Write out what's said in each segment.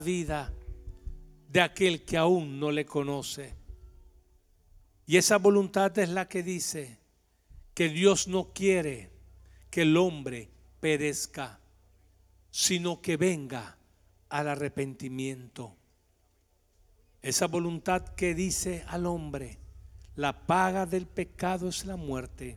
vida de aquel que aún no le conoce. Y esa voluntad es la que dice que Dios no quiere que el hombre perezca, sino que venga al arrepentimiento. Esa voluntad que dice al hombre: la paga del pecado es la muerte,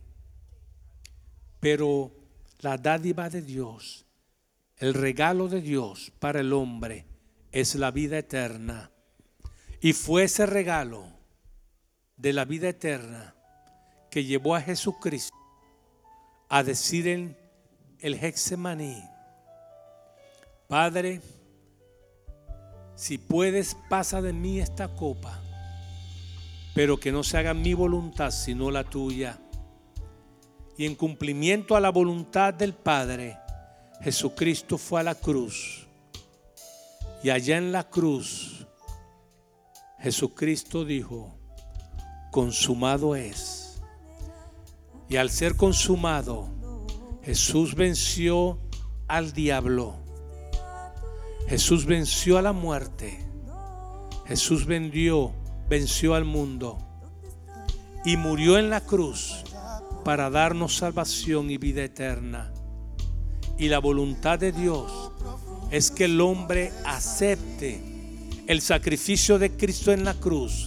pero la dádiva de Dios, el regalo de Dios para el hombre es la vida eterna. Y fue ese regalo de la vida eterna que llevó a Jesucristo a decir en el Getsemaní: Padre, si puedes, pasa de mí esta copa, pero que no se haga mi voluntad sino la tuya. Y en cumplimiento a la voluntad del Padre, Jesucristo fue a la cruz. Y allá en la cruz, Jesucristo dijo: consumado es. Y al ser consumado, Jesús venció al diablo. Jesús venció a la muerte. Jesús venció al mundo y murió en la cruz para darnos salvación y vida eterna. Y la voluntad de Dios es que el hombre acepte el sacrificio de Cristo en la cruz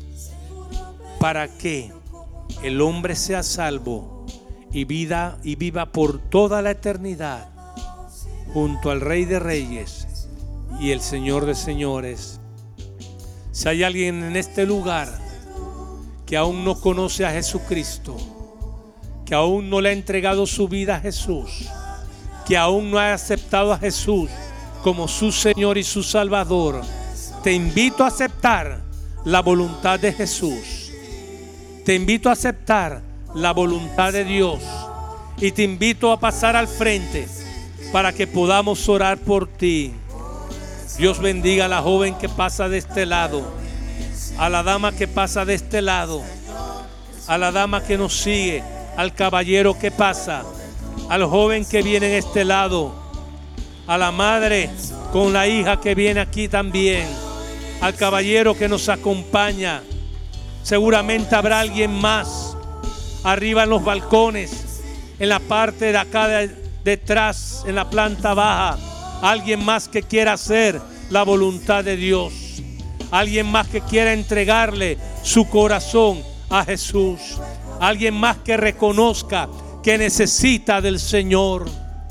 para que el hombre sea salvo y viva por toda la eternidad junto al Rey de Reyes y el Señor de Señores. Si hay alguien en este lugar que aún no conoce a Jesucristo, que aún no le ha entregado su vida a Jesús, que aún no ha aceptado a Jesús como su Señor y su Salvador, te invito a aceptar la voluntad de Jesús. Te invito a aceptar la voluntad de Dios y te invito a pasar al frente para que podamos orar por ti. Dios bendiga a la joven que pasa de este lado, a la dama que pasa de este lado, a la dama que nos sigue, al caballero que pasa, al joven que viene en este lado, a la madre con la hija que viene aquí también, al caballero que nos acompaña. Seguramente habrá alguien más arriba en los balcones, en la parte de acá detrás, en la planta baja. Alguien más que quiera hacer la voluntad de Dios. Alguien más que quiera entregarle su corazón a Jesús. Alguien más que reconozca que necesita del Señor.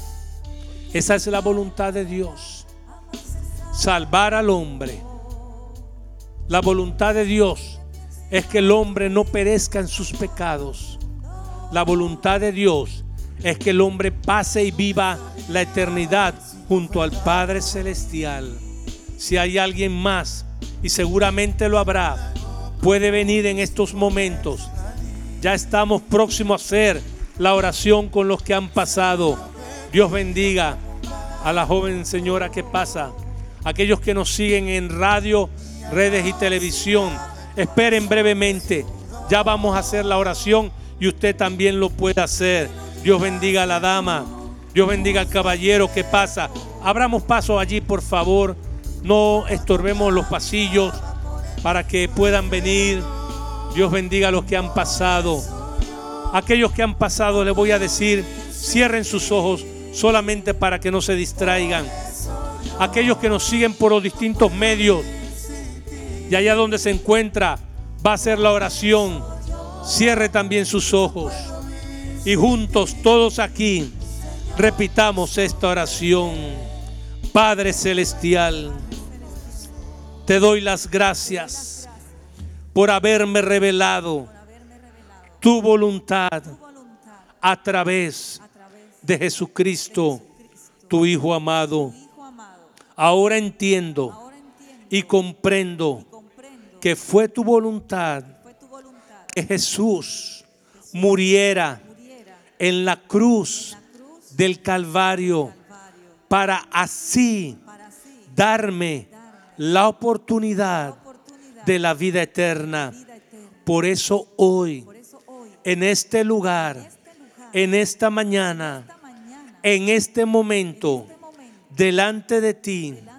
Esa es la voluntad de Dios: salvar al hombre. La voluntad de Dios es que el hombre no perezca en sus pecados. La voluntad de Dios es que el hombre pase y viva la eternidad junto al Padre Celestial. Si hay alguien más, y seguramente lo habrá, puede venir en estos momentos. Ya estamos próximos a hacer la oración con los que han pasado. Dios bendiga a la joven señora que pasa. Aquellos que nos siguen en radio, redes y televisión, esperen brevemente. Ya vamos a hacer la oración y usted también lo puede hacer. Dios bendiga a la dama. Dios bendiga al caballero que pasa. Abramos paso allí, por favor. No estorbemos los pasillos para que puedan venir. Dios bendiga a los que han pasado. Aquellos que han pasado, les voy a decir, cierren sus ojos solamente para que no se distraigan. Aquellos que nos siguen por los distintos medios, y allá donde se encuentra, va a hacer la oración. Cierre también sus ojos. Y juntos, todos aquí, repitamos esta oración. Padre Celestial, te doy las gracias por haberme revelado tu voluntad a través de Jesucristo, tu Hijo amado. Ahora entiendo y comprendo que fue tu voluntad que Jesús muriera en la cruz del Calvario para así darme la oportunidad de la vida eterna. Por eso hoy, en este lugar, en esta mañana, en este momento, delante de ti,